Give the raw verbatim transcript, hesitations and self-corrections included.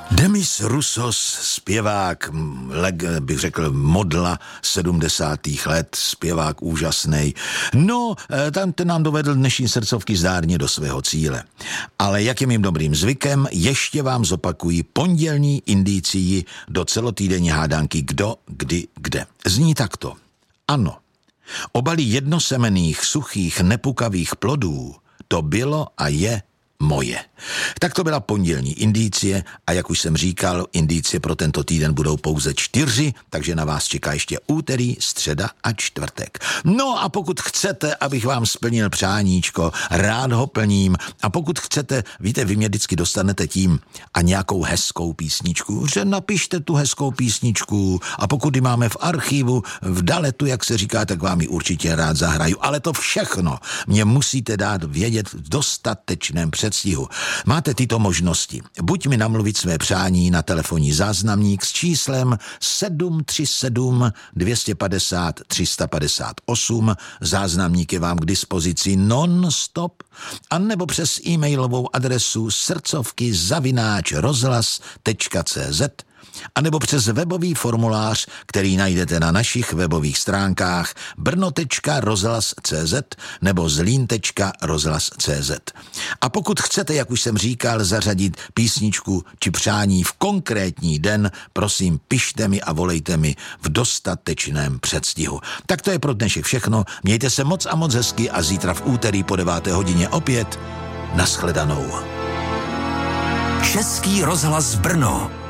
Demis Roussos, zpěvák, leg, bych řekl, modla sedmdesátých let, zpěvák úžasnej. No, tam ten nám dovedl dnešní srdcovky zdárně do svého cíle. Ale jak je mým dobrým zvykem, ještě vám zopakuji pondělní indicii do celotýdenní hádanky Kdo, kdy, kde. Zní takto. Ano, obaly jednosemenných, suchých, nepukavých plodů, to bylo a je moje. Tak to byla pondělní indicie a jak už jsem říkal, indicie pro tento týden budou pouze čtyři, takže na vás čeká ještě úterý, středa a čtvrtek. No a pokud chcete, abych vám splnil přáníčko, rád ho plním, a pokud chcete, víte, vy mě vždycky dostanete tím a nějakou hezkou písničku, že napište tu hezkou písničku a pokud ji máme v archivu, v daletu, jak se říká, tak vám ji určitě rád zahraju. Ale to všechno mě musíte dát vědět v dostatečném předstihu. Máte tyto možnosti. Buď mi namluvit své přání na telefonní záznamník s číslem sedm tři sedm dvě pět nula tři pět osm, záznamník je vám k dispozici non-stop, anebo přes e-mailovou adresu srdcovky zavináč rozhlas tečka cé zet, anebo přes webový formulář, který najdete na našich webových stránkách brno tečka rozhlas tečka cé zet nebo zlín tečka rozhlas tečka cé zet. A pokud chcete, jak už jsem říkal, zařadit písničku či přání v konkrétní den, prosím, pište mi a volejte mi v dostatečném předstihu. Tak to je pro dnešek všechno. Mějte se moc a moc hezky a zítra v úterý po deváté hodině opět nashledanou. Český rozhlas Brno.